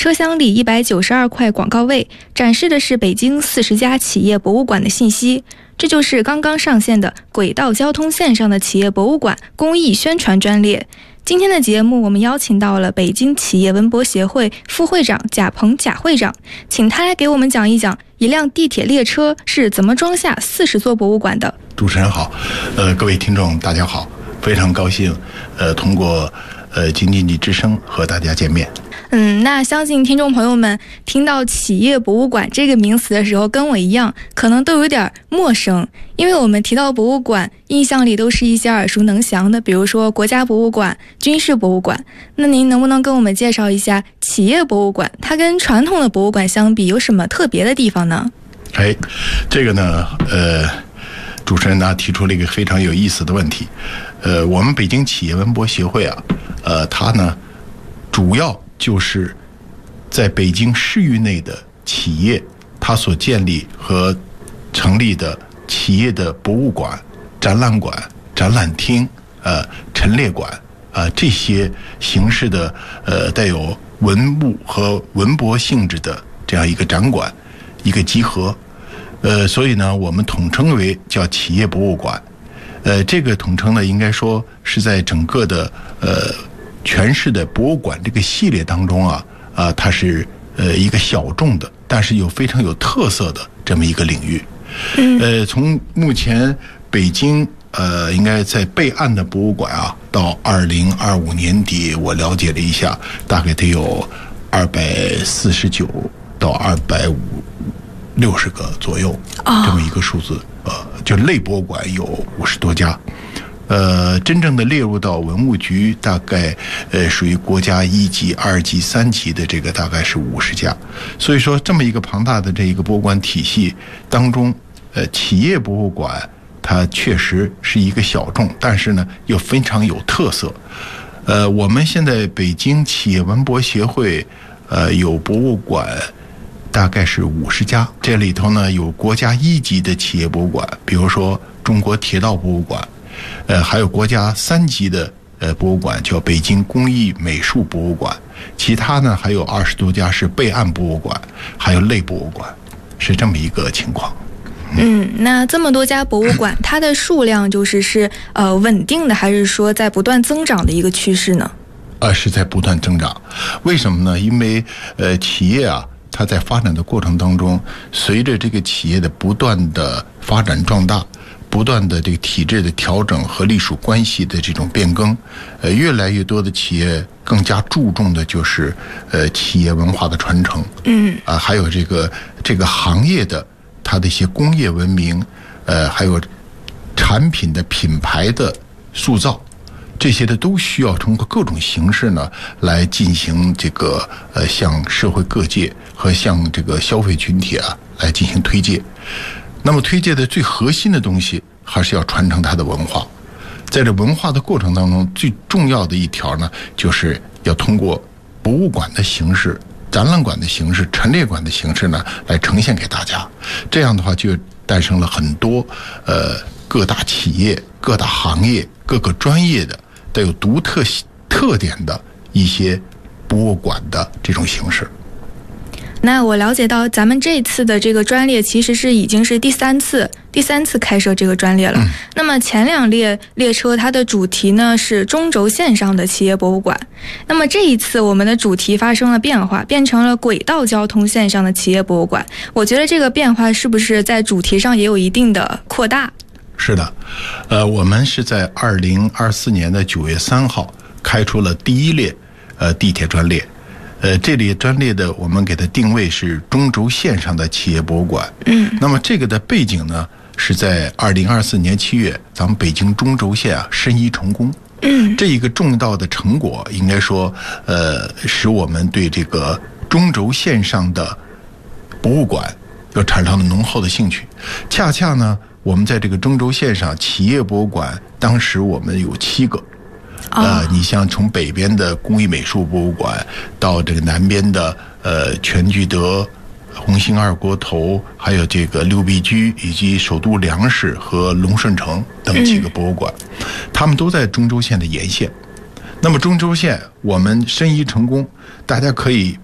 车厢里192块广告位，展示的是北京40家企业博物馆的信息。这就是刚刚上线的轨道交通线上的企业博物馆公益宣传专列。今天的节目，我们邀请到了北京企业文博协会副会长贾鹏贾会长，请他来给我们讲一讲一辆地铁列车是怎么装下40座博物馆的。 主持人好，各位听众大家好，非常高兴，通过京津冀之声和大家见面。 那相信听众朋友们听到企业博物馆这个名词的时候，跟我一样，可能都有点陌生，因为我们提到博物馆，印象里都是一些耳熟能详的，比如说国家博物馆、军事博物馆。那您能不能跟我们介绍一下企业博物馆，它跟传统的博物馆相比有什么特别的地方呢？ 这个呢，主持人呢提出了一个非常有意思的问题。我们北京企业文博协会啊，它呢主要就是在北京市域内的企业，它所建立和成立的企业的博物馆、展览馆、展览厅、陈列馆这些形式的带有文物和文博性质的这样一个展馆，一个集合。所以呢，我们统称为叫企业博物馆。这个统称呢，应该说是在整个的全市的博物馆这个系列当中它是一个小众的，但是又非常有特色的这么一个领域。从目前北京应该在备案的博物馆到2025年底，我了解了一下，大概得有249到260个左右，这么一个数字。就类博物馆有50多家。真正的列入到文物局，大概属于国家1级、2级、3级的这个大概是50家。所以说，这么一个庞大的这一个博物馆体系当中，企业博物馆它确实是一个小众，但是呢又非常有特色。我们现在北京企业文博协会有博物馆大概是50家，这里头呢有国家1级的企业博物馆，比如说中国铁道博物馆。还有国家3级的博物馆，叫北京工艺美术博物馆。其他呢还有20多家是备案博物馆，还有类博物馆，是这么一个情况。 那这么多家博物馆，它的数量是稳定的，还是说在不断增长的一个趋势呢？ 是在不断增长。为什么呢？因为企业它在发展的过程当中，随着这个企业的不断的发展壮大，不断的这个体制的调整和隶属关系的这种变更，越来越多的企业更加注重的就是企业文化的传承，还有这个行业的它的一些工业文明，还有产品的品牌的塑造，这些的都需要通过各种形式呢来进行这个向社会各界和向这个消费群体来进行推介。那么推介的最核心的东西还是要传承它的文化。在这文化的过程当中，最重要的一条呢，就是要通过博物馆的形式、展览馆的形式、陈列馆的形式呢来呈现给大家。这样的话就诞生了很多各大企业、各大行业、各个专业的带有独特特点的一些博物馆的这种形式。 那我了解到咱们这次的这个专列其实已经是第三次开设这个专列了。那么前2列列车它的主题呢是中轴线上的企业博物馆，那么这一次我们的主题发生了变化，变成了轨道交通线上的企业博物馆。我觉得这个变化是不是在主题上也有一定的扩大？ 是的，我们是在2024年的9月3号开出了第1列地铁专列。这里专列的我们给它定位是中轴线上的企业博物馆。那么这个的背景呢，是在2024年7月，咱们北京中轴线申遗成功。这一个重大的成果，应该说，使我们对这个中轴线上的博物馆又产生了浓厚的兴趣。恰恰呢，我们在这个中轴线上企业博物馆，当时我们有7个。你像从北边的工艺美术博物馆，到这个南边的全聚德、红星二锅头，还有这个六必居，以及首都粮食和龙顺城等几个博物馆，他们都在中轴线的沿线。那么中轴线我们申遗成功，大家可以